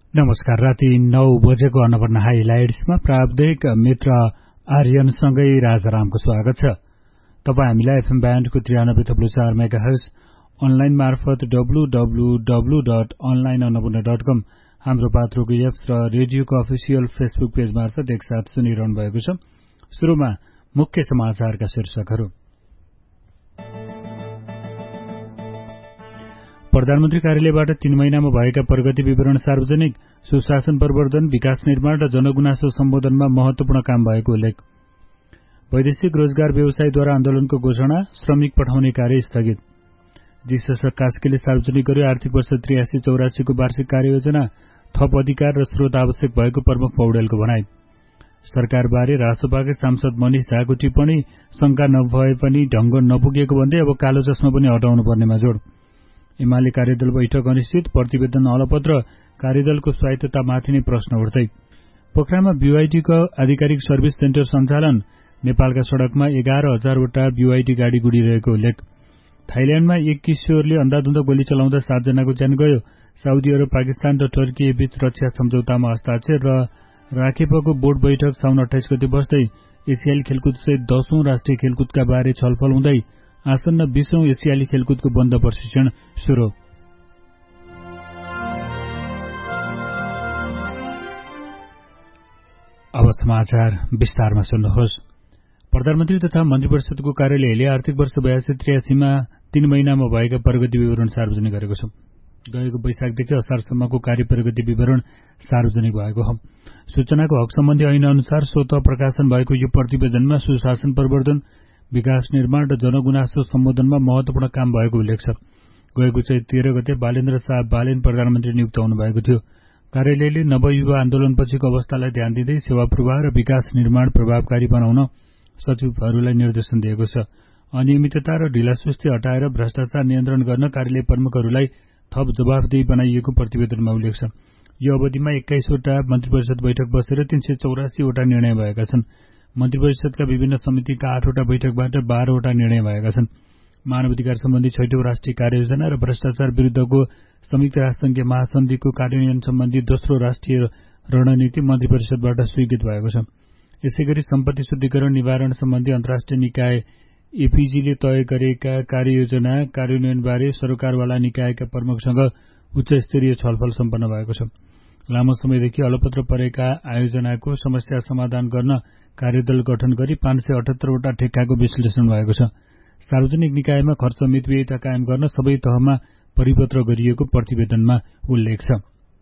नमस्कार। राति 9 बजेको अन्नपूर्ण हाइलाइट्समा प्राविधिक मित्र आर्यनसँगै राजारामको स्वागत छ। तपाईँ हामीलाई एफएम ब्यान्डको 93.4 मेगाहर्ज, अनलाइन मार्फत www.onlineannapurna.com, हाम्रो पात्रोको एप्स र रेडियोको अफिसियल फेसबुक पेज मार्फत एकसाथ सुनिरहनु भएको छ। सुरुमा मुख्य समाचारका शीर्षकहरू। प्रधानमन्त्री कार्यालयबाट 3 महिनामा भएका प्रगति विवरण सार्वजनिक, सुशासन प्रवर्धन, विकास निर्माण र जनगुनासो सम्बोधनमा महत्वपूर्ण काम भएको उल्लेख। वैदेशिक रोजगार व्यवसायीद्वारा आन्दोलनको घोषणा, श्रमिक पठाउने कार्य स्थगित। जीसस कास्कीले सार्वजनिक गर्यो आर्थिक वर्ष 83-84 को वार्षिक कार्ययोजना, थप अधिकार र स्रोत आवश्यक भएको प्रमुख पौडेलको भनाइ। सरकारबारे राष्ट्रसभाका सांसद मनिष झाको टिप्पणी, शंका नभए पनि ढंग नपुगेको भन्दै अब कालो चस्मा पनि हटाउनु पर्नेमा जोड। एमाले कार्यदल बैठक अनिश्चित, प्रतिवेदन अलपत्र, कार्यदलको स्वायत्ततामाथि नै प्रश्न उठ्दै। पोखरामा बीवाईटीको आधिकारिक सर्भिस सेन्टर सञ्चालन, नेपालका सड़कमा 11,000 वटा बीवाईटी गाडी गुडिरहेको उल्लेख। थाइल्याण्डमा एक किशोरले अन्धाधुन्द गोली चलाउँदा 7 जनाको ज्यान गयो। साउदी अरब, पाकिस्तान र टर्की बीच रक्षा सम्झौतामा हस्ताक्षर र राखेपको बोर्ड बैठक साउन 28 गते बस्दै। एसियाली खेलकुदसहित 10औं राष्ट्रिय खेलकुदका बारे छलफल हुँदै। आसन्न 20औं एसियाली खेलकुदको बन्द प्रशिक्षण सुरु। अब समाचार विस्तारमा सुन्नुहोस्। प्रधानमन्त्री तथा मन्त्रीपरिषदको कार्यालयले आर्थिक वर्ष 82-83 मा 3 महिनामा भएका प्रगति विवरण सार्वजनिक गरेको छ। गएको वैशाखदेखि असारसम्मको कार्य प्रगति विवरण सार्वजनिक भएको हो। सूचनाको हक सम्बन्धी ऐन अनुसार स्वतः प्रकाशन भएको यो प्रतिवेदनमा सुशासन प्रवर्धन, विकास निर्माण र जनगुनासो सम्बोधनमा महत्वपूर्ण काम भएको उल्लेख छ। गएको चैत 13 गते बालेन्द्र शाह बालेन प्रधानमन्त्री नियुक्त हुनुभएको थियो। कार्यालयले नवयुवा आन्दोलनपछिको अवस्थालाई ध्यान दिँदै सेवा प्रवाह र विकास निर्माण प्रभावकारी बनाउन सचिवहरूलाई निर्देशन दिएको छ। अनियमितता र ढिलासुस्ती हटाएर भ्रष्टाचार नियन्त्रण गर्न कार्यालय प्रमुखहरूलाई थप जवाफदेही बनाइएको प्रतिवेदनमा उल्लेख छ। यो अवधिमा 21 वटा मन्त्रीपरिषद बैठक बसेर 384 वटा निर्णय भएका छन्। मन्त्रीपरिषदका विभिन्न समितिका 8 वटा बैठकबाट 12 वटा निर्णय भएका छन्। मानवाधिकार सम्बन्धी 6औं राष्ट्रिय कार्ययोजना र भ्रष्टाचार विरुद्धको संयुक्त राष्ट्रसङ्घीय महासन्धिको कार्यान्वयन सम्बन्धी दोस्रो राष्ट्रिय रणनीति मन्त्रीपरिषदबाट स्वीकृत भएको छ। यसैगरी सम्पत्ति शुद्धिकरण निवारण सम्बन्धी अन्तर्राष्ट्रिय निकाय एपीजीले तय गरेका कार्ययोजना कार्यान्वयनबारे सरकारवाला निकायका प्रमुखसँग उच्चस्तरीय छलफल सम्पन्न भएको छ। लामो समयदेखि अलपत्र परेका आयोजनाको समस्या समाधान गर्न कार्यदल गठन गरी 578 वटा ठेक्काको विश्लेषण भएको छ। सार्वजनिक निकायमा खर्च मितव्ययिता कायम गर्न सबै तहमा परिपत्र गरिएको प्रतिवेदनमा उल्लेख छ।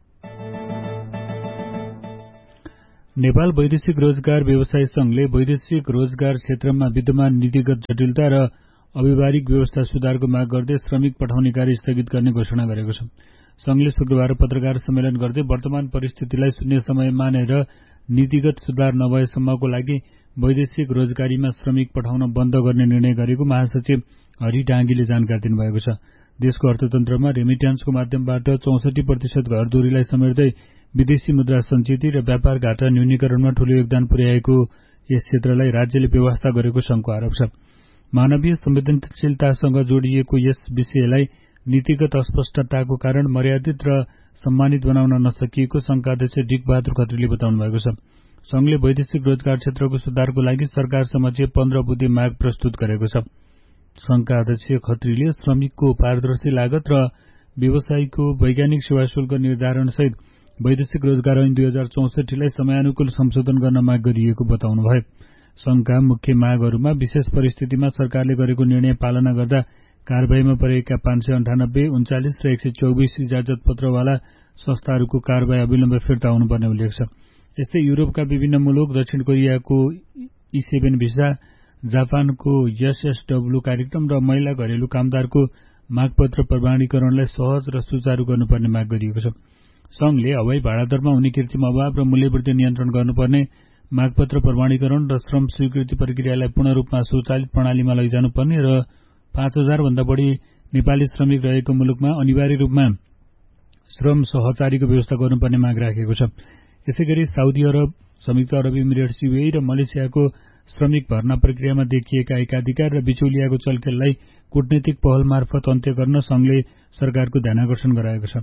नेपाल वैदेशिक रोजगार व्यवसायी संघले वैदेशिक रोजगार क्षेत्रमा विद्यमान नीतिगत जटिलता र अव्यावहारिक व्यवस्था सुधारको माग गर्दै श्रमिक पठाउने कार्य स्थगित गर्ने घोषणा गरेको छ। संघले शुक्रबार पत्रकार सम्मेलन गर्दै वर्तमान परिस्थितिलाई शून्य समय मानेर नीतिगत सुधार नभएसम्मको लागि वैदेशिक रोजगारीमा श्रमिक पठाउन बन्द गर्ने निर्णय गरेको महासचिव हरि डाँगीले जानकारी दिनुभएको छ। देशको अर्थतन्त्रमा रेमिट्यान्सको माध्यमबाट 64% घरधुरीलाई समेट्दै विदेशी मुद्रा सञ्चिति र व्यापार घाटा न्यूनीकरणमा ठूलो योगदान पुर्याएको यस क्षेत्रलाई राज्यले व्यवस्था गरेको संघको आरोप छ। मानवीय संवेदनशीलतासँग जोडिएको यस विषयलाई नीतिगत अस्पष्टताको कारण मर्यादित र सम्मानित बनाउन नसकिएको संघका अध्यक्ष डिक बहादुर खत्रीले बताउनु भएको छ। संघले वैदेशिक रोजगार क्षेत्रको सुधारको लागि सरकार समक्ष 15 बुँदे माग प्रस्तुत गरेको छ। संघका अध्यक्ष खत्रीले श्रमिकको पारदर्शी लागत र व्यवसायको वैज्ञानिक सेवा शुल्क निर्धारण सहित वैदेशिक रोजगार ऐन 2064 लाई समयानुकूल संशोधन गर्न माग गरिएको बताउनुभयो। संघका मुख्य मागहरूमा विशेष परिस्थितिमा सरकारले गरेको निर्णय पालना गर्दा कारबाहीमा परेका 598, 39 र 124 इजाजत पत्रवाला संस्थाहरूको कारबाही अविलम्ब फिर्ता हुनुपर्ने उल्लेख छ। यस्तै युरोपका विभिन्न मुलुक, दक्षिण कोरियाको E7 भिसा, जापानको SSW कार्यक्रम र महिला घरेलु कामदारको मागपत्र प्रमाणीकरणलाई सहज र सुचारू गर्नुपर्ने माग गरिएको छ। संघले हवाई भाडादरमा हुने कृत्रिम अभाव र मूल्यवृद्धि नियन्त्रण गर्नुपर्ने, मागपत्र प्रमाणीकरण र श्रम स्वीकृति प्रक्रियालाई पूर्ण रूपमा स्वचालित प्रणालीमा लैजानुपर्ने र 5000 भन्दा बढी नेपाली श्रमिक रहेको मुलुकमा अनिवार्य रूपमा श्रम सहचारीको व्यवस्था गर्नुपर्ने माग राखेको छ। यसैगरी साउदी अरब, संयुक्त अरब इमिरेट्स, UAE र मलेसियाको श्रमिक भर्ना प्रक्रियामा देखिएका एकाधिकार र बिचौलियाको चलखेललाई कूटनीतिक पहल मार्फत अन्त्य गर्न संघले सरकारको ध्यानाकर्षण गराएको छ।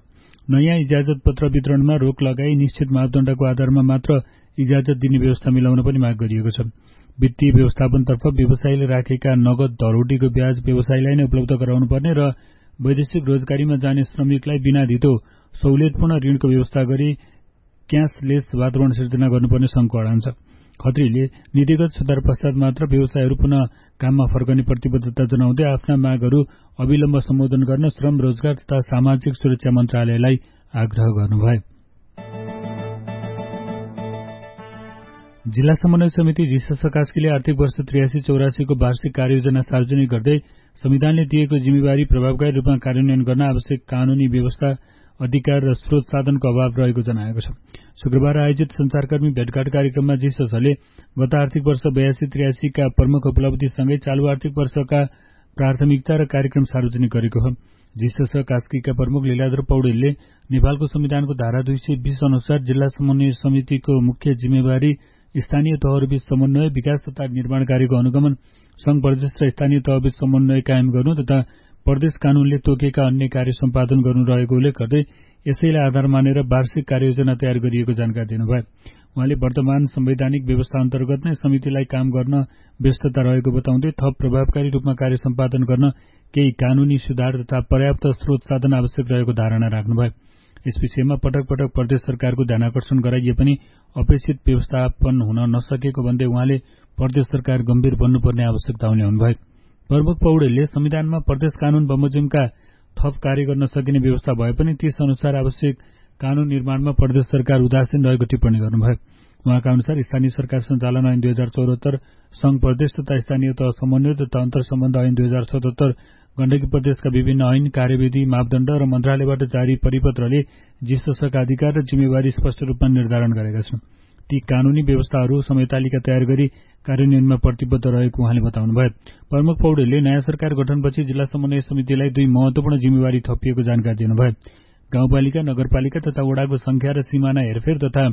नयाँ इजाजत पत्र वितरणमा रोक लगाई निश्चित मापदण्डको आधारमा मात्र इजाजत दिने व्यवस्था मिलाउन पनि माग गरिएको छ। वित्तीय व्यवस्थापनतर्फ व्यवसायीले राखेका नगद धरोटीको ब्याज व्यवसायीलाई नै उपलब्ध गराउनुपर्ने र वैदेशिक रोजगारीमा जाने श्रमिकलाई बिना धितो सहुलियतपूर्ण ऋणको व्यवस्था गरी क्यासलेस वातावरण सिर्जना गर्नुपर्ने संघको अडान छ। खत्रीले नीतिगत सुधार पश्चात मात्र व्यवसायहरू पुनः काममा फर्कने प्रतिबद्धता जनाउँदै आफ्ना मागहरू अविलम्ब सम्बोधन गर्न श्रम रोजगार तथा सामाजिक सुरक्षा मन्त्रालयलाई आग्रह गर्नुभयो। जिल्ला समन्वय समिति जिसस कास्कीले आर्थिक वर्ष 83-84 को वार्षिक कार्ययोजना सार्वजनिक गर्दै संविधानले दिएको जिम्मेवारी प्रभावकारी रूपमा कार्यान्वयन गर्न आवश्यक कानूनी व्यवस्था अधिकार र स्रोत साधनको अभाव रहेको जनाएको छ। शुक्रबार आयोजित संचारकर्मी भेटघाट कार्यक्रममा जिससले गत आर्थिक वर्ष 82-83 का प्रमुख उपलब्धिसँगै चालू आर्थिक वर्षका प्राथमिकता र कार्यक्रम सार्वजनिक गरेको हो। जिसस कास्कीका प्रमुख लीलाधर पौडेलले नेपालको संविधानको धारा 220 अनुसार जिल्ला समन्वय समितिको मुख्य जिम्मेवारी स्थानीय तहहरूबीच समन्वय, विकास तथा निर्माण कार्यको अनुगमन, संघ प्रदेश र स्थानीय तहबीच समन्वय कायम गर्नु तथा प्रदेश कानूनले तोकेका अन्य कार्य सम्पादन गर्नु रहेको उल्लेख गर्दै यसैलाई आधार मानेर वार्षिक कार्ययोजना तयार गरिएको जानकारी दिनुभयो। उहाँले वर्तमान संवैधानिक व्यवस्था अन्तर्गत नै समितिलाई काम गर्न व्यस्तता रहेको बताउँदै थप प्रभावकारी रूपमा कार्य सम्पादन गर्न केही कानूनी सुधार तथा पर्याप्त स्रोत साधन आवश्यक रहेको धारणा राख्नुभयो। यस विषयमा पटक पटक प्रदेश सरकारको ध्यानाकर्षण गराइए पनि अपेक्षित व्यवस्थापन हुन नसकेको भन्दै उहाँले प्रदेश सरकार गम्भीर बन्नुपर्ने आवश्यकता उठाउनुभयो। प्रमुख पौडेलले संविधानमा प्रदेश कानून बमोजिमका थप कार्य गर्न सकिने व्यवस्था भए पनि त्यस अनुसार आवश्यक कानून निर्माणमा प्रदेश सरकार उदासीन रहेको टिप्पणी गर्नुभयो। उहाँका अनुसार स्थानीय सरकार सञ्चालन ऐन 2074, संघ प्रदेश तथा स्थानीय तह समन्वय तथा अन्तर्सम्बन्ध ऐन 2077, गण्डकी प्रदेशका विभिन्न ऐन, कार्यविधि, मापदण्ड र मन्त्रालयबाट जारी परिपत्रले जिससका अधिकार र जिम्मेवारी स्पष्ट रूपमा निर्धारण गरेका छन्। ती कानूनी व्यवस्थाहरू समयतालिका तयार गरी कार्यान्वयनमा प्रतिबद्ध रहेको उहाँले बताउनुभयो। प्रमुख पौडेलले नयाँ सरकार गठनपछि जिल्ला समन्वय समितिलाई 2 महत्वपूर्ण जिम्मेवारी थपिएको जानकारी दिनुभयो। गाउँपालिका, नगरपालिका तथा वडाको संख्या र सिमाना हेरफेर तथा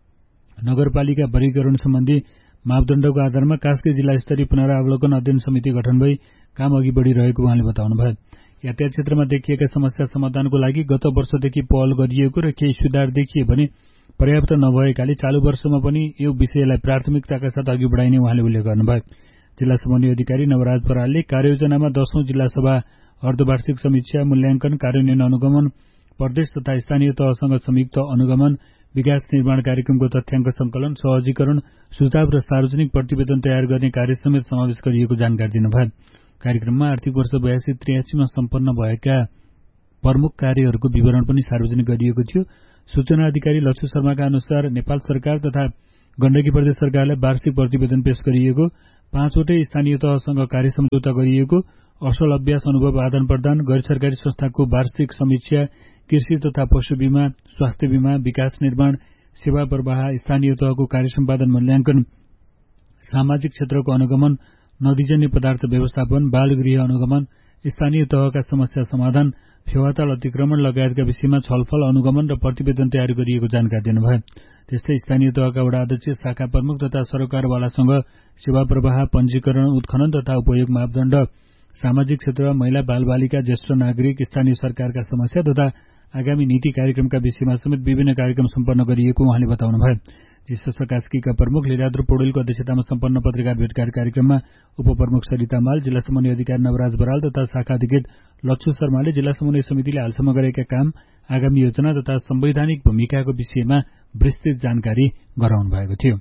नगरपालिका वर्गीकरण सम्बन्धी मापदण्डको आधारमा कास्की जिल्ला स्तरीय पुनरावलोकन अध्ययन समिति गठन भई काम अघि बढ़िरहेको उहाँले बताउनुभयो। यातायात क्षेत्रमा देखिएका समस्या समाधानको लागि गत वर्षदेखि पहल गरिएको र केही सुधार देखिए भने पर्याप्त नभएकाले चालू वर्षमा पनि यो विषयलाई प्राथमिकताका साथ अघि बढ़ाइने उहाँले उल्लेख गर्नुभयो। जिल्ला समन्वय अधिकारी नवराज बरालले कार्ययोजनामा 10औं जिल्ला सभा अर्धवार्षिक समीक्षा, मूल्याङ्कन, कार्यान्वयन अनुगमन, प्रदेश तथा स्थानीय तहसँग संयुक्त अनुगमन, विकास निर्माण कार्यक्रमको तथ्याङ्क संकलन, सहजीकरण, सुझाव र सार्वजनिक प्रतिवेदन तयार गर्ने कार्य समेत समावेश गरिएको जानकारी दिनुभयो। कार्यक्रममा आर्थिक वर्ष 82-83 मा सम्पन्न भएका प्रमुख कार्यहरूको विवरण पनि सार्वजनिक गरिएको थियो। सूचना अधिकारी लक्ष्य शर्माका अनुसार नेपाल सरकार तथा गण्डकी प्रदेश सरकारलाई वार्षिक प्रतिवेदन पेश गरिएको, 5 वटै स्थानीय तहसँग कार्य सम्झौता गरिएको, असल अभ्यास अनुभव आदान प्रदान, गैर सरकारी संस्थाको वार्षिक समीक्षा, कृषि तथा पशु बीमा, स्वास्थ्य बीमा, विकास निर्माण, सेवा प्रवाह, स्थानीय तहको कार्य सम्पादन मूल्याङ्कन, सामाजिक क्षेत्रको अनुगमन, नदीजन्य पदार्थ व्यवस्थापन, बाल गृह अनुगमन, स्थानीय तहका समस्या समाधान, फेवाताल अतिक्रमण लगायतका विषयमा छलफल, अनुगमन र प्रतिवेदन तयार गरिएको जानकारी दिनुभयो। त्यस्तै स्थानीय तहका वडा अध्यक्ष, शाखा प्रमुख तथा सरोकारवालासँग सेवा प्रवाह, पञ्जीकरण, उत्खनन तथा उपयोग मापदण्ड, सामाजिक क्षेत्र, महिला बालबालिका, ज्येष्ठ नागरिक, स्थानीय सरकारका समस्या तथा आगामी नीति कार्यक्रमका विषयमा समेत विभिन्न कार्यक्रम सम्पन्न गरिएको उहाँले बताउनुभयो। जिसस कास्कीका प्रमुख लीलाधर पौडेलको अध्यक्षतामा सम्पन्न पत्रकार भेटघाट कार्यक्रममा उपप्रमुख सरिता माल, जिल्ला समन्वय अधिकारी नवराज बराल तथा शाखा अधिकृत लक्ष्य शर्माले जिल्ला समन्वय समितिले हालसम्म गरेका काम, आगामी योजना तथा संवैधानिक भूमिकाको विषयमा विस्तृत जानकारी गराउनु भएको थियो।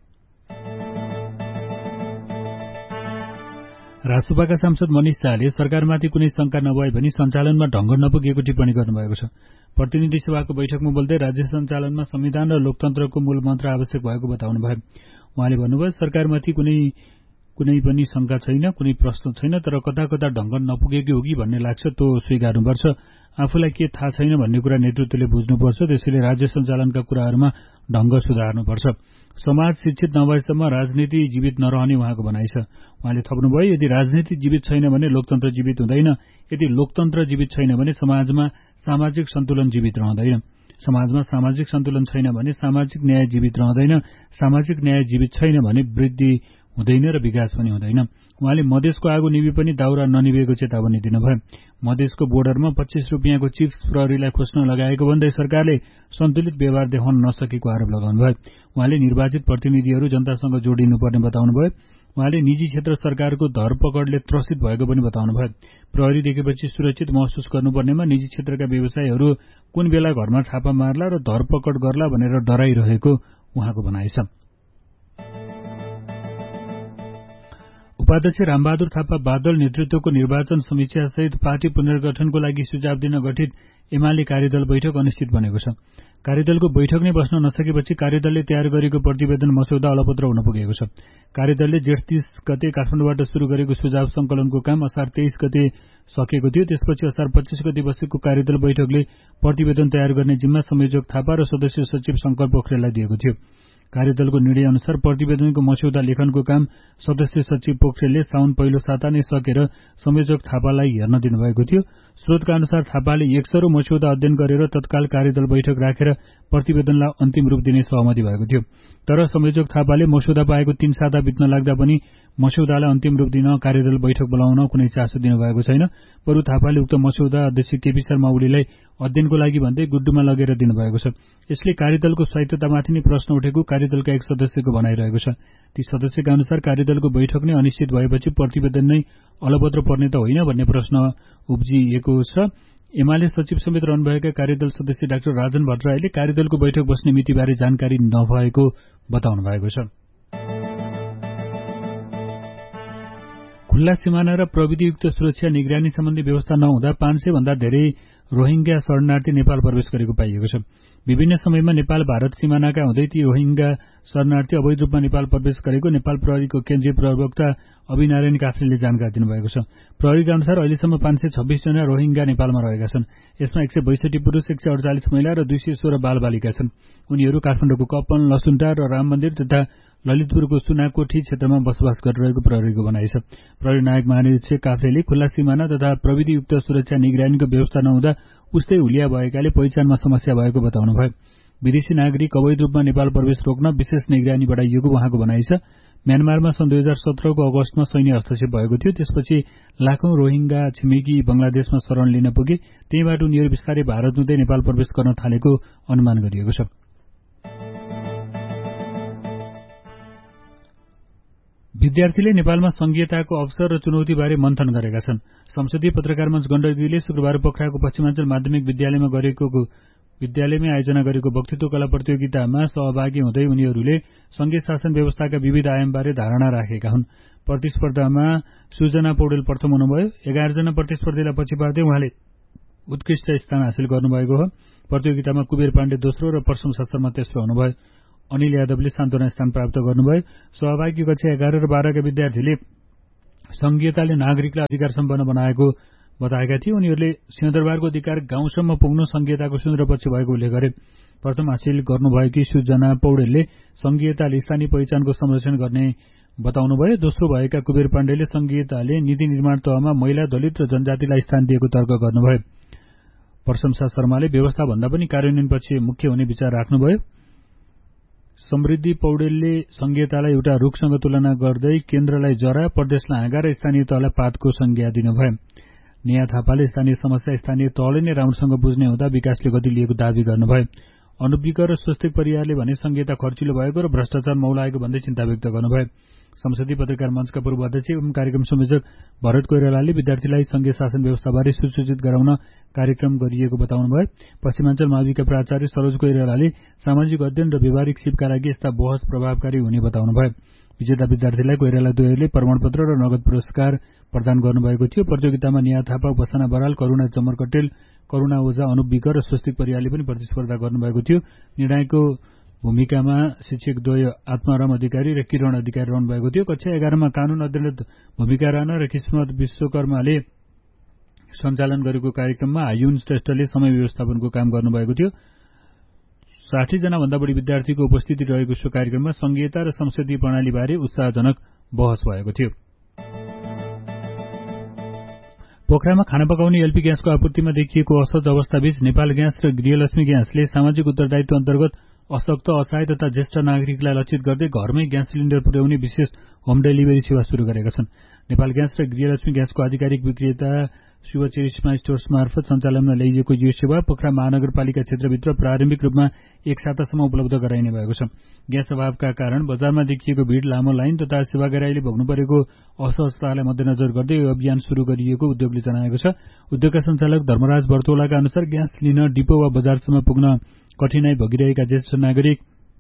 राष्ट्रसभाका सांसद मनिष शाहले सरकारमाथि कुनै शंका नभए पनि सञ्चालनमा ढंग नपुगेको टिप्पणी गर्नुभएको छ। प्रतिनिधि सभाको बैठकमा बोल्दै राज्य सञ्चालनमा संविधान र लोकतन्त्रको मूल मन्त्र आवश्यक भएको बताउनुभयो। उहाँले भन्नुभयो, सरकारमाथि कुनै पनि शंका छैन, कुनै प्रश्न छैन, तर कता कता ढंग नपुगेको हो कि भन्ने लाग्छ, त्यो स्वीकार्नुपर्छ। आफूलाई के थाहा छैन भन्ने कुरा नेतृत्वले बुझ्नुपर्छ, त्यसैले राज्य सञ्चालनका कुराहरूमा ढंग सुधार्नुपर्छ। समाज शिक्षित नभएसम्म राजनीति जीवित नरहने उहाँको भनाइ छ। उहाँले थप्नुभयो, यदि राजनीति जीवित छैन भने लोकतन्त्र जीवित हुँदैन, यदि लोकतन्त्र जीवित छैन भने समाजमा सामाजिक सन्तुलन जीवित रहँदैन, समाजमा सामाजिक सन्तुलन छैन भने सामाजिक न्याय जीवित रहँदैन, सामाजिक न्याय जीवित छैन भने वृद्धि हुँदैन र विकास पनि हुँदैन। उहाँले मधेसको आगो निभि पनि दाउरा ननिभेको चेतावनी दिनुभयो। मधेसको बोर्डरमा 25 रुपियाँको चिप्स प्रहरीलाई खोज्न लगाएको भन्दै सरकारले सन्तुलित व्यवहार देखाउन नसकेको आरोप लगाउनुभयो। उहाँले निर्वाचित प्रतिनिधिहरू जनतासँग जोडिनुपर्ने बताउनुभयो। उहाँले निजी क्षेत्र सरकारको धरपकडले त्रसित भएको पनि बताउनुभयो। प्रहरी देखेपछि सुरक्षित महसुस गर्नुपर्नेमा निजी क्षेत्रका व्यवसायीहरू कुन बेला घरमा छापा मार्ला र धरपकड गर्ला भनेर डराइरहेको उहाँको भनाइ छ। उपाध्यक्ष रामबहादुर थापा बादल नेतृत्वको निर्वाचन समीक्षासहित पार्टी पुनर्गठनको लागि सुझाव दिन गठित एमाले कार्यदल बैठक अनिश्चित बनेको छ। कार्यदलको बैठक नै बस्न नसकेपछि कार्यदलले तयार गरेको प्रतिवेदन मस्यौदा अलपत्र हुन पुगेको छ। कार्यदलले जेठ 30 गते काठमाडौँबाट शुरू गरेको सुझाव संकलनको काम असार 23 गते सकेको थियो। त्यसपछि असार 25 गते बसेको कार्यदल बैठकले प्रतिवेदन तयार गर्ने जिम्मा संयोजक थापा र सदस्य सचिव शंकर पोखरेललाई दिएको थियो। कार्यदलको निर्णय अनुसार प्रतिवेदनको मस्यौदा लेखनको काम सदस्य सचिव पोखरेलले साउन पहिलो साता नै सकेर संयोजक थापालाई हेर्न दिनुभएको थियो। स्रोतका अनुसार थापाले एकसरो मस्यौदा अध्ययन गरेर तत्काल कार्यदल बैठक राखेर प्रतिवेदनलाई अन्तिम रूप दिने सहमति भएको थियो। तर संयोजक थापाले मस्यौदा पाएको 3 साता बित्न लाग्दा पनि मस्यौदालाई अन्तिम रूप दिन कार्यदल बैठक बोलाउन कुनै चासो दिनुभएको छैन। बरु थापाले उक्त मस्यौदा अध्यक्ष केपी शर्मा ओलीलाई अध्ययनको लागि भन्दै गुड्डुमा लगेर दिनुभएको छ। यसले कार्यदलको स्वायत्ततामाथि नै प्रश्न उठेको कार्यदलका एक सदस्यको भनाइरहेको छ। ती सदस्यका अनुसार कार्यदलको बैठक नै अनिश्चित भएपछि प्रतिवेदन नै अलपत्र पर्ने त होइन भन्ने प्रश्न उब्जिएको छ। एमाले सचिव समेत रहनुभएका कार्यदल सदस्य डाक्टर राजन भट्टराईले कार्यदलको बैठक बस्ने मितिबारे जानकारी नभएको बताउनु भएको छ। खुल्ला सिमाना र प्रविधियुक्त सुरक्षा निगरानी सम्बन्धी व्यवस्था नहुँदा 500 भन्दा धेरै रोहिंग्या शरणार्थी नेपाल प्रवेश गरेको पाइएको छ। विभिन्न समयमा नेपाल भारत सिमानाका हुँदै ती रोहिंग्या शरणार्थी अवैध रूपमा नेपाल प्रवेश गरेको नेपाल प्रहरीको केन्द्रीय प्रवक्ता अभिनारायण काफ्लेले जानकारी दिनुभएको छ। प्रहरीका अनुसार अहिलेसम्म 526 जना रोहिंग्या नेपालमा रहेका छन्। यसमा 162 पुरुष, 148 महिला र 216 बालबालिका छन्। उनीहरू काठमाडौँको कपन, लसुन्टा र राम मन्दिर तथा ललितपुरको सुनाकोठी क्षेत्रमा बसोबास गरिरहेको प्रहरीको भनाइ छ। प्रहरी नायक महानिरीक्षक काफ्लेले खुल्ला सिमाना तथा प्रविधियुक्त सुरक्षा निगरानीको व्यवस्था नहुँदा उस्तै हुलिया भएकाले पहिचानमा समस्या भएको बताउनुभयो। विदेशी नागरिक अवैध रूपमा नेपाल प्रवेश रोक्न विशेष निगरानी बढाइएको उहाँको भनाइ छ। म्यानमारमा सन् 2017 को अगस्तमा सैन्य हस्तक्षेप भएको थियो। त्यसपछि लाखौं रोहिंग्या छिमेकी बंगलादेशमा शरण लिन पुगे। त्यहीबाट उनीहरू बिस्तारै भारत हुँदै नेपाल प्रवेश गर्न थालेको अनुमान गरिएको छ। विद्यार्थीले नेपालमा संघीयताको अवसर र चुनौतीबारे मन्थन गरेका छन्। संसदीय पत्रकार मञ्च गण्डकीले शुक्रबार पोखराको पश्चिमाञ्चल माध्यमिक विद्यालयमै आयोजना गरेको वक्तृत्व कला प्रतियोगितामा सहभागी हुँदै उनीहरूले संघीय शासन व्यवस्थाका विविध आयामबारे धारणा राखेका हुन्। प्रतिस्पर्धामा सुजना पौडेल प्रथम हुनुभयो। 11 जना प्रतिस्पर्धीलाई पछि पार्दै उहाँले उत्कृष्ट स्थान हासिल गर्नुभएको हो। प्रतियोगितामा कुबेर पाण्डे दोस्रो र प्रशंसा शर्मा तेस्रो हुनुभयो। अनिल यादवले सान्त्वना स्थान प्राप्त गर्नुभयो। सहभागी कक्षा 11 र 12 का विद्यार्थीले संघीयताले नागरिकलाई अधिकार सम्पन्न बनाएको बताएका थिए। उनीहरूले सिंहदरबारको अधिकार गाउँसम्म पुग्नु संघीयताको सुन्दर पक्ष भएको उल्लेख गरे। प्रथम हासिल गर्नुभएकी सुजना पौडेलले संघीयताले स्थानीय पहिचानको संरक्षण गर्ने बताउनुभयो। दोस्रो भएका कुबेर पाण्डेले संघीयताले नीति निर्माण तहमा महिला, दलित र जनजातिलाई स्थान दिएको तर्क गर्नुभयो। प्रशंसा शर्माले व्यवस्था भन्दा पनि कार्यान्वयन पक्ष मुख्य हुने विचार राख्नुभयो। समृद्धि पौडेलले संघीयतालाई एउटा रुखसँग तुलना गर्दै केन्द्रलाई जरा, प्रदेशलाई हाँगा र स्थानीय तहलाई पातको संज्ञा दिनुभयो। नेहा थापाले स्थानीय समस्या स्थानीय तहले नै राम्रोसँग बुझ्ने हुँदा विकासले गति लिएको दावी गर्नुभयो। अनुविक र स्वस्तिक परिवारले भने संघीयता खर्चिलो भएको र भ्रष्टाचार मौलाएको भन्दै चिन्ता व्यक्त गर्नुभयो। संसदीय पत्रकार मञ्चका पूर्व अध्यक्ष एवं कार्यक्रम संयोजक भरत कोइरालाले विद्यार्थीलाई संघीय शासन व्यवस्थाबारे सुसूचित गराउन कार्यक्रम गरिएको बताउनुभयो। पश्चिमाञ्चल माविका प्राचार्य सरोज कोइरालाले सामाजिक अध्ययन र व्यवहारिक सिपका लागि यस्ता बहस प्रभावकारी हुने बताउनुभयो। विजेता विद्यार्थीलाई कोइराला द्वयले प्रमाणपत्र र नगद पुरस्कार प्रदान गर्नुभएको थियो। प्रतियोगितामा निया थापा, उपसना बराल, करुणा चमरकटेल, करुणा ओझा, अनुप विक र स्वस्तिक परियारले पनि प्रतिस्पर्धा गर्नुभएको थियो। निर्णायकको भूमिकामा शिक्षक द्वय आत्माराम अधिकारी र किरण अधिकारी रहनुभएको थियो। कक्षा 11 मा कानून अध्ययन भूमिका रहन र किस्मत विश्वकर्माले सञ्चालन गरेको कार्यक्रममा आयुन श्रेष्ठले समय व्यवस्थापनको काम गर्नुभएको थियो। 60 जना भन्दा बढी विद्यार्थीको उपस्थिति रहेको सो कार्यक्रममा संघीयता र संसदीय प्रणालीबारे उत्साहजनक बहस भएको थियो। पोखरामा खाना पकाउने एलपी ग्यासको आपूर्तिमा देखिएको असहज अवस्थाबीच नेपाल ग्यास र गृहलक्ष्मी ग्यासले सामाजिक उत्तरदायित्व अन्तर्गत अशक्त, असहाय तथा ज्येष्ठ नागरिकलाई लक्षित गर्दै घरमै ग्यास सिलिन्डर पुर्याउने विशेष होम डेलिभरी सेवा सुरु गरेका छन्। नेपाल ग्यास र गृहलक्ष्मी ग्यासको आधिकारिक विक्रेता शिव चेरिस्मा स्टोर्स मार्फत सञ्चालनमा ल्याइएको यो सेवा पोखरा महानगरपालिका क्षेत्रभित्र प्रारम्भिक रूपमा एक सातासम्म उपलब्ध गराइने भएको छ। ग्यास अभावका कारण बजारमा देखिएको भीड़, लामो लाइन तथा सेवाग्राहीले भोग्नु परेको असहजतालाई मध्यनजर गर्दै यो अभियान सुरु गरिएको उद्योगले जनाएको छ। उद्योगका सञ्चालक धर्मराज बर्तोलाका अनुसार ग्यास लिन डिपो वा बजारसम्म पुग्न कठिनाई भोगिरहेका ज्येष्ठ नागरिक,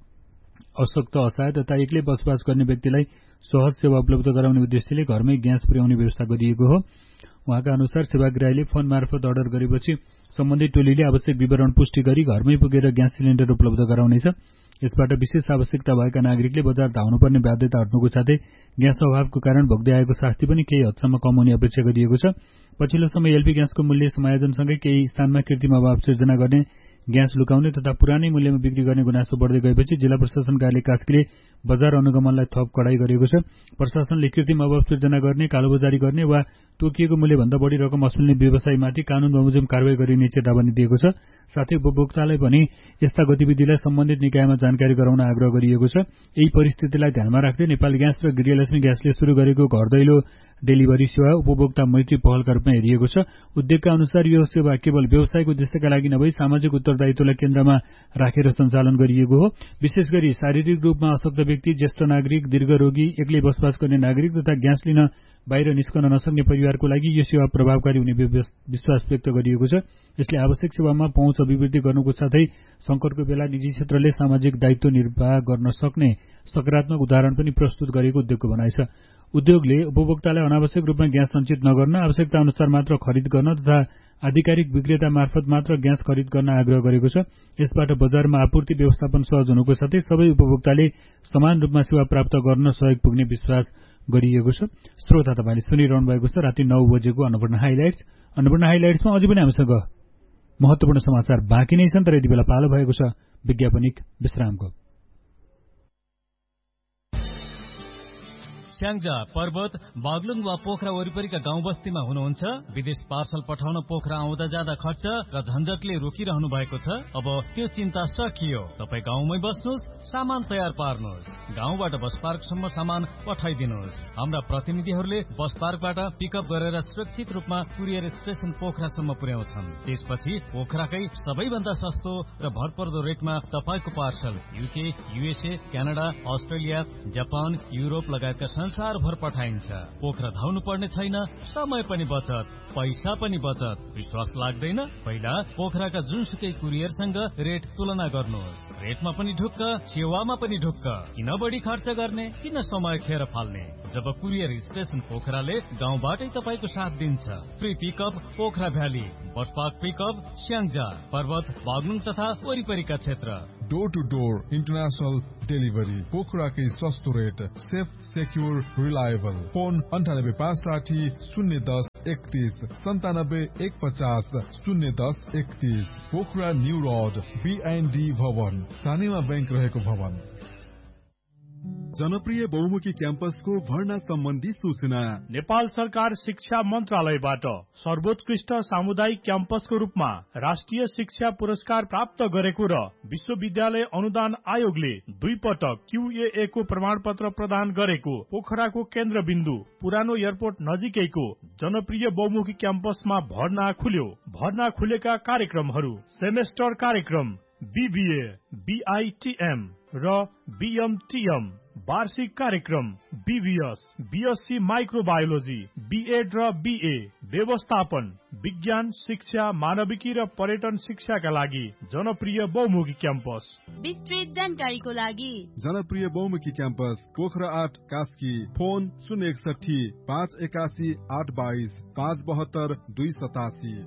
अशक्त, असहाय तथा एक्लै बसोबास गर्ने व्यक्तिलाई सहज सेवा उपलब्ध गराउने उद्देश्यले घरमै ग्यास पुर्याउने व्यवस्था गरिएको हो। उहाँका अनुसार सेवाग्राहीले फोन मार्फत अर्डर गरेपछि सम्बन्धित टोलीले आवश्यक विवरण पुष्टि गरी घरमै पुगेर ग्यास सिलिन्डर उपलब्ध गराउनेछ। यसबाट विशेष आवश्यकता भएका नागरिकले बजार धाउनुपर्ने बाध्यता हट्नुको साथै ग्यास अभावको कारण भोग्दै आएको शास्ति पनि केही हदसम्म कम हुने अपेक्षा गरिएको छ। पछिल्लो समय एलपी ग्यासको मूल्य समायोजनसँगै केही स्थानमा कृत्रिम अभाव सिर्जना गर्ने, ग्यास लुकाउने तथा पुरानै मूल्यमा बिक्री गर्ने गुनासो बढ्दै गएपछि जिल्ला प्रशासन कार्यालय कास्कीले बजार अनुगमनलाई थप कडाई गरेको छ। प्रशासनले कृत्रिम अभाव सिर्जना गर्ने, कालोबजारी गर्ने वा तोकिएको मूल्यभन्दा बढी रकम असुल्ने व्यवसायीमाथि कानून बमोजिम कारवाही गरिने चेतावनी दिएको छ। साथै उपभोक्तालाई पनि यस्ता गतिविधिलाई सम्बन्धित निकायमा जानकारी गराउन आग्रह गरिएको छ। यही परिस्थितिलाई ध्यानमा राख्दै नेपाल ग्यास र गृहलक्ष्मी ग्यासले सुरु गरेको घर दैलो डेलिभरी सेवा उपभोक्ता मैत्री पहलका रूपमा हेरिएको छ। उद्योगका अनुसार यो सेवा केवल व्यवसायिक उद्देश्यका लागि नभई सामाजिक उत्तरदायित्वलाई केन्द्रमा राखेर सञ्चालन गरिएको हो। विशेष गरी शारीरिक रूपमा अशक्त व्यक्ति, ज्येष्ठ नागरिक, दीर्घरोगी, एक्लै बसोबास गर्ने नागरिक तथा ग्यास लिन बाहिर निस्कन नसक्ने परिवारको लागि यो सेवा प्रभावकारी हुने विश्वास व्यक्त गरिएको छ। यसले आवश्यक सेवामा पहुँच अभिवृद्धि गर्नुको साथै संकटको बेला निजी क्षेत्रले सामाजिक दायित्व निर्वाह गर्न सक्ने सकारात्मक उदाहरण पनि प्रस्तुत गरेको उद्योगको भनाइ छ। उद्योगले उपभोक्तालाई अनावश्यक रूपमा ग्यास सञ्चित नगर्न, आवश्यकता अनुसार मात्र खरिद गर्न तथा आधिकारिक विक्रेता मार्फत मात्र ग्यास खरिद गर्न आग्रह गरेको छ। यसबाट बजारमा आपूर्ति व्यवस्थापन सहज हुनुको साथै सबै उपभोक्ताले समान रूपमा सेवा प्राप्त गर्न सहयोग पुग्ने विश्वास गरिएको छ। श्रोता, तपाईले सुनिरहनु भएको छ राति 9 बजेको अन्नपूर्ण हाइलाइट्स। अन्नपूर्ण हाइलाइट्समा अझै पनि हामीसँग महत्वपूर्ण समाचार बाँकी नै छन्, तर यति बेला पालो भएको छ विज्ञापनिक विश्रामको। स्याङ्जा, पर्वत, बागलुङ वा पोखरा वरिपरिका गाउँ बस्तीमा हुनुहुन्छ? विदेश पार्सल पठाउन पोखरा आउँदा जाँदा खर्च र झन्झटले रोकिरहनु भएको छ? अब त्यो चिन्ता सकियो। तपाईँ गाउँमै बस्नुहोस्, सामान तयार पार्नुहोस्, गाउँबाट बस पार्कसम्म सामान पठाइदिनुहोस्। हाम्रा प्रतिनिधिहरूले बस पार्कबाट पिकअप गरेर सुरक्षित रूपमा कुरियर स्टेशन पोखरासम्म पुर्याउँछन्। त्यसपछि पोखराकै सबैभन्दा सस्तो र भरपर्दो रेटमा तपाईँको parcel UK, USA, Canada, Australia, Japan, Europe लगायतका संसारभर पठाइन्छ। पोखरा धाउनु पर्ने छैन, समय पनि बचत, पैसा पनि बचत। विश्वास लाग्दैन? पहिला पोखराका जुनसुकै कुरियरसँग रेट तुलना गर्नुहोस्। रेटमा पनि ढुक्क, सेवामा पनि ढुक्क। किन बढी खर्च गर्ने, किन समय खेर फाल्ने? जब कुरियर स्टेशन पोखराले गाउँबाटै तपाईँको साथ दिन्छ। Free pickup Pokhara valley, bus park pickup Syangja, पर्वत, बागलुङ तथा वरिपरिका क्षेत्र। Door two door international delivery, पोखराकै सस्तो rate, safe, secure, reliable. Phone 9856 010 31 97 150 010 31। Pokhara new road, BND भवन, सानेमा बैंक रहेको भवन। जनप्रिय बहुमुखी क्याम्पसको भर्ना सम्बन्धी सूचना। नेपाल सरकार शिक्षा मन्त्रालयबाट सर्वोत्कृष्ट सामुदायिक क्याम्पसको रूपमा राष्ट्रिय शिक्षा पुरस्कार प्राप्त गरेको र विश्वविद्यालय अनुदान आयोगले 2 पटक QAA को प्रमाणपत्र प्रदान गरेको पोखराको केन्द्रबिन्दु पुरानो एयरपोर्ट नजिकैको जनप्रिय बहुमुखी क्याम्पसमा भर्ना खुल्यो। भर्ना खुलेका कार्यक्रमहरू: सेमेस्टर कार्यक्रम BBA, BITM र BMTM, वार्षिक कार्यक्रम BVS, BSc माइक्रोबायोलोजी, B.Ed र BA, व्यवस्थापन, विज्ञान शिक्षा, मानविकी र पर्यटन शिक्षाका लागि जनप्रिय बहुमुखी क्याम्पस। विस्तृत जानकारीको लागि जनप्रिय बहुमुखी campus Pokhara 8 Kaski. Phone 061 581 822 572 287।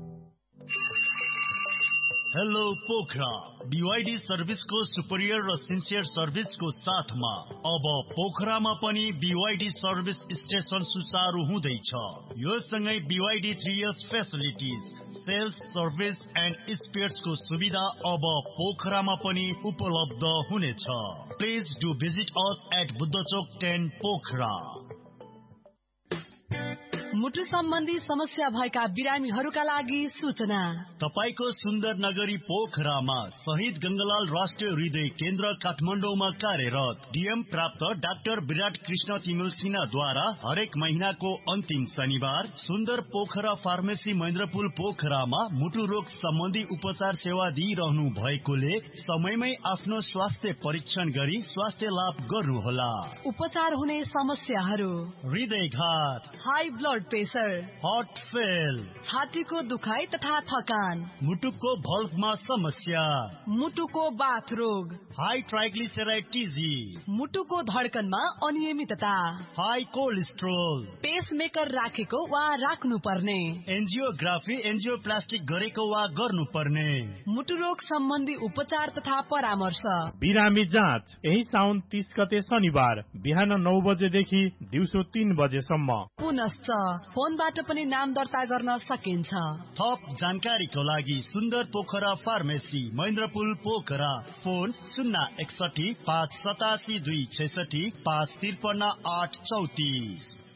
Hello Pokhara, BYD सर्भिसको superior र सिन्सियर सर्भिसको साथमा अब पोखरामा पनि BYD सर्भिस स्टेशन सुचारू हुँदैछ। यो सँगै BYD 3 years facilities, sales, service and स्पेयर्सको सुविधा अब पोखरामा पनि उपलब्ध हुनेछ। Please do visit us at बुद्धचोक 10 Pokhara. मुटु सम्बन्धी समस्या भएका बिरामीहरूका लागि सूचना। तपाईको सुन्दर नगरी पोखरामा शहीद गंगालाल राष्ट्रिय हृदय केन्द्र काठमाडौँमा कार्यरत डीएम प्राप्त डाक्टर विराट कृष्ण तिमिल सिन्हाद्वारा हरेक महिनाको अन्तिम शनिबार सुन्दर पोखरा फार्मेसी महेन्द्रपुल पोखरामा मुटु रोग सम्बन्धी उपचार सेवा दिइरहनु भएकोले समयमै आफ्नो स्वास्थ्य परीक्षण गरी स्वास्थ्य लाभ गर्नुहोला। उपचार हुने समस्याहरू: हृदयघात, high blood pressure, heart fail, छातीको दुखाइ तथा थकान, मुटुको भल्भमा समस्या, मुटुको बाथ रोग, हाई ट्राइग्लिसराइड टीजी, मुटुको धड्कनमा अनियमितता, हाई कोलेस्ट्रोल, पेसमेकर राखेको वा राख्नु पर्ने, एन्जियोग्राफी एन्जियोप्लास्टिक गरेको वा गर्नुपर्ने, मुटु रोग सम्बन्धी उपचार तथा परामर्श। बिरामी जाँच यही साउन 30 गते शनिबार बिहान 9 बजेदेखि दिउँसो 3 बजेसम्म। पुनश्च फोनबाट पनि नाम दर्ता गर्न सकिन्छ। थप जानकारीको लागि सुन्दर Pokhara pharmacy महेन्द्रपुल Pokhara, phone 061 587 266 553 834।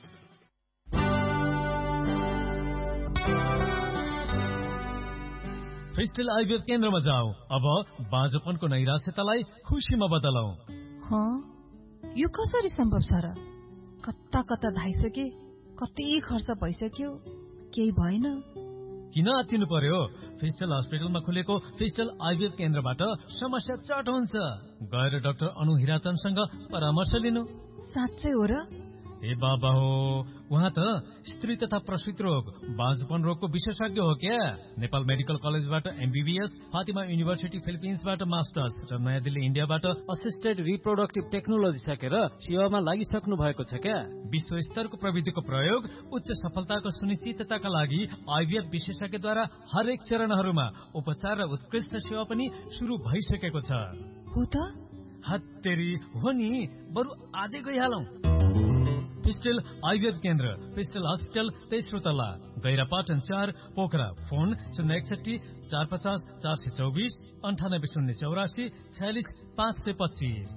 फिस्टल IVF केन्द्रमा जाऊ। अब बाँझोपनको नैराश्यतालाई खुसीमा बदलौ। यो कसरी सम्भव छ र? कता कता धाइसके, कति खर्च भइसक्यो, केही भएन। किन आत्तिनु पर्यो? फिस्टल हस्पिटलमा खुलेको फिस्टल आइभीएफ केन्द्रबाट समस्या चट हुन्छ। गएर डाक्टर अनु हिराचन्दसँग परामर्श लिनु। साँच्चै हो र? ए बाबा हो, उहाँ त स्त्री तथा प्रसूति रोग बाँझपन रोगको विशेषज्ञ हो क्या। नेपाल मेडिकल कलेजबाट एमबीबीएस, फातिमा युनिभर्सिटी फिलिपिन्सबाट मास्टर्स र नयाँ दिल्ली इन्डियाबाट असिस्टेड रिप्रोडक्टिभ टेक्नोलोजी सकेर सेवामा लागिसक्नु भएको छ क्या। विश्व स्तरको प्रविधिको प्रयोग उच्च सफलताको सुनिश्चितताका लागि आइभीएफ विशेषज्ञद्वारा हरेक चरणहरूमा उपचार र उत्कृष्ट सेवा पनि शुरू भइसकेको छ। हो त? हत्तेरी हो नि, बरु आजै गइहालौं। फिस्टल आइभीएफ केन्द्र, फिस्टल हस्पिटल, तेस्रो तला, गैरापाटन 4, पोखरा। फोन 061 450 424 98 084 46 525।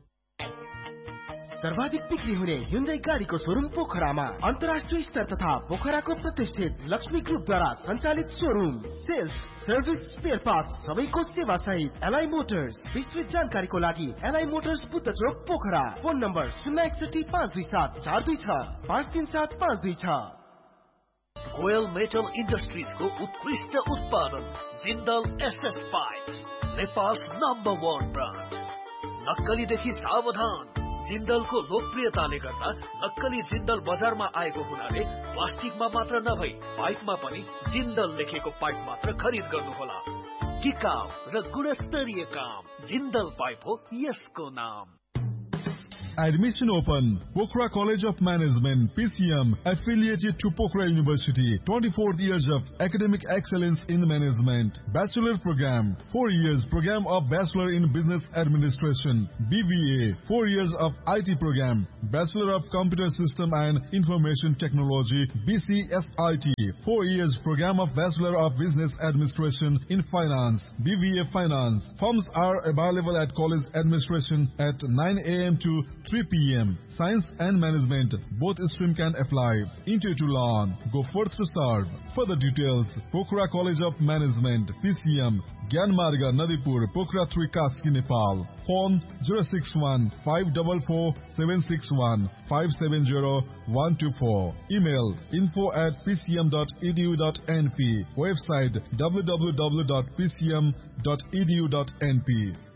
सर्वाधिक बिक्री हुने Hyundai गाडीको शोरूम पोखरामा अन्तर्राष्ट्रिय स्तर तथा पोखराको प्रतिष्ठित लक्ष्मी ग्रुपद्वारा सञ्चालित showroom. Sales, service, spare parts सबैको सेवा सहित एलआई मोटर्स। विस्तृत जानकारीको लागि एलआई मोटर्स बुद्ध चोक Pokhara. Phone number 061 527 426 537 526। Goyal metal इन्डस्ट्रिजको उत्कृष्ट उत्पादन Jindal SS pipe, Nepal number 1 brand. नक्कलीदेखि सावधान। जिन्दलको लोकप्रियताले गर्दा नक्कली जिन्दल बजारमा आएको हुनाले प्लास्टिकमा मात्र नभई पाइपमा पनि जिन्दल लेखेको पाइप मात्र खरिद गर्नुहोला। टिकाउ र गुणस्तरीय काम जिन्दल पाइप हो यसको नाम। Admission open. Pokhara College of Management, PCM, affiliated to Pokhara University. 24 years of academic excellence in management. Bachelor program, 4 years program of Bachelor in Business Administration. BBA, 4 years of IT program. Bachelor of Computer System and Information Technology, BCSIT. 4 years program of Bachelor of Business Administration in Finance, BBA Finance. Forms are available at college administration at 9 a.m. to 3 p.m. Science and Management, both stream can apply. Interview to learn. Go forth to serve. Further details, Pokhara College of Management, PCM, Gyanmarga, Nadipur, Pokhara 3, Kaski, Nepal. Phone 061 544 761 570 124. Email info@pcm.edu.np. Website www.pcm.edu.np.